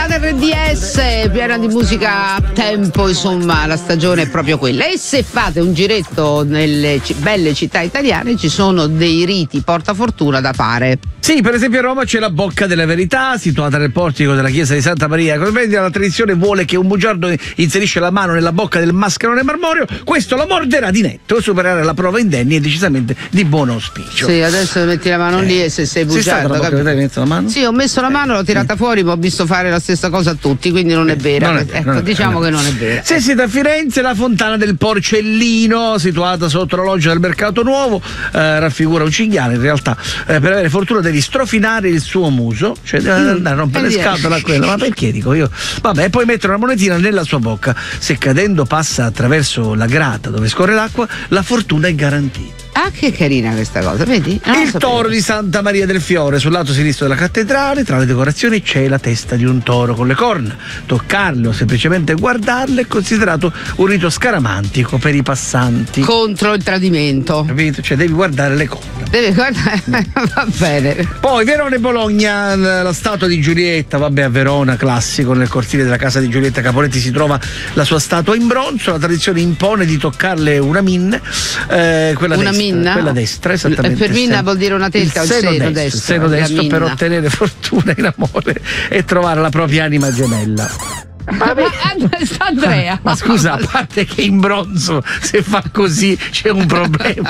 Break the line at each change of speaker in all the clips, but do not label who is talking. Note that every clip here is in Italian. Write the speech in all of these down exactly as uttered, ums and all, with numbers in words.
mattinata R D S piena di musica a tempo, insomma la stagione è proprio quella. E se fate un giretto nelle c- belle città italiane ci sono dei riti portafortuna da fare.
Sì, per esempio a Roma c'è la Bocca della Verità, situata nel portico della chiesa di Santa Maria Corvendia. La tradizione vuole che un bugiardo inserisce la mano nella bocca del mascherone marmoreo, questo la morderà di netto, superare la prova indenni è decisamente di buon auspicio.
Sì, adesso metti la mano eh. lì e se sei bugiardo.
Sei stata la messo la mano?
Sì, ho messo la mano, l'ho tirata sì. fuori, ma ho visto fare la stessa cosa a tutti, quindi non è vera. Non è, ecco, non è diciamo vera. Che non è vera.
Se siete a Firenze, la fontana del Porcellino, situata sotto la loggia del Mercato Nuovo, eh, raffigura un cinghiale. In realtà, eh, per avere fortuna devi strofinare il suo muso, cioè devi mm. andare a rompere le scatole a quello. Ma perché dico io? Vabbè, e poi mettere una monetina nella sua bocca. Se cadendo passa attraverso la grata dove scorre l'acqua, la fortuna è garantita.
Ah, che carina questa cosa, vedi? Non
il toro di Santa Maria del Fiore, sul lato sinistro della cattedrale, tra le decorazioni c'è la testa di un toro con le corna. Toccarle o semplicemente guardarle è considerato un rito scaramantico per i passanti.
Contro il tradimento.
Capito? Cioè devi guardare le corna.
Devi guardare, va bene.
Poi Verona e Bologna, la statua di Giulietta, vabbè a Verona, classico, nel cortile della casa di Giulietta Capoletti si trova la sua statua in bronzo, la tradizione impone di toccarle una minne, eh, quella
una
destra.
Minna?
Quella destra, esattamente.
Per minna vuol dire una testa o il seno, seno destro.
Il seno destro per ottenere fortuna in amore e trovare la propria anima gemella.
Ma, ma Andrea,
ma, ma scusa, a parte che in bronzo se fa così c'è un problema.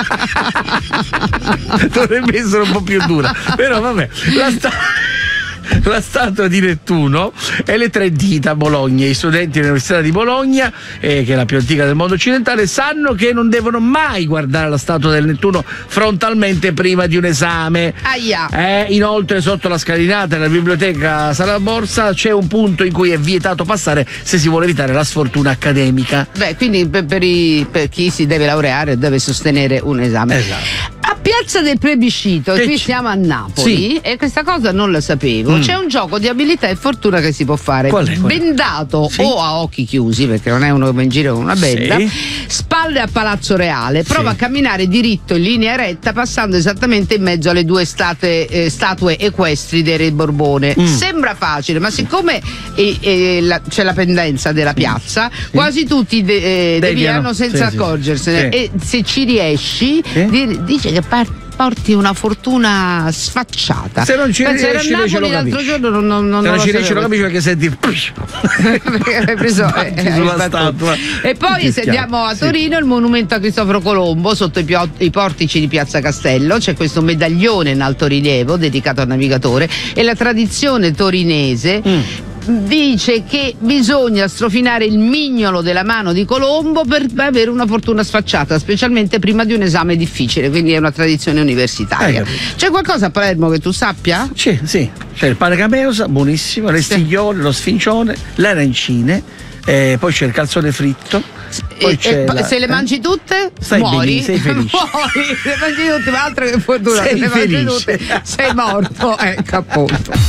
Dovrebbe essere un po' più dura, però vabbè. La sta... La statua di Nettuno e le tre dita a Bologna. I studenti dell'Università di Bologna, eh, che è la più antica del mondo occidentale, sanno che non devono mai guardare la statua del Nettuno frontalmente prima di un esame.
Aia.
Eh, inoltre sotto la scalinata nella biblioteca Sala Borsa c'è un punto in cui è vietato passare se si vuole evitare la sfortuna accademica.
Beh, quindi per, per, i, per chi si deve laureare e deve sostenere un esame.
Esatto.
A Piazza del Plebiscito, e qui siamo a Napoli, sì. E questa cosa non la sapevo, mm. c'è un gioco di abilità e fortuna che si può fare.
Qual è, qual è?
Bendato sì. o a occhi chiusi, perché non è uno che va in giro con una benda, sì. spalle a Palazzo Reale, prova sì. a camminare diritto in linea retta passando esattamente in mezzo alle due statue, eh, statue equestri del Re Borbone. Mm. Sembra facile, ma siccome eh, eh, la, c'è la pendenza della piazza, sì. quasi tutti de, eh, deviano senza sì, accorgersene sì. e se ci riesci sì. di, dice che parte porti una fortuna sfacciata.
Se non ci
Penso
riesci,
a Napoli l'altro giorno non, non, non
se non, non
ci
riesci lo capisci perché senti
perché hai preso eh,
sulla statua.
E poi se andiamo a Torino, sì. il monumento a Cristoforo Colombo sotto i, pio- i portici di Piazza Castello c'è questo medaglione in altorilievo dedicato al navigatore e la tradizione torinese mm. dice che bisogna strofinare il mignolo della mano di Colombo per avere una fortuna sfacciata, specialmente prima di un esame difficile, quindi è una tradizione universitaria. C'è qualcosa a Palermo che tu sappia?
Sì, sì, c'è il pane cameusa, buonissimo, le stigliole, lo sfincione, le arancine, eh, poi c'è il calzone fritto. Poi
e,
c'è
e
la,
se le mangi tutte
stai
muori,
bene, sei felice.
Muori, se le mangi tutte, ma altro che fortuna,
sei
se le
felice.
mangi tutte sei morto, ecco appunto.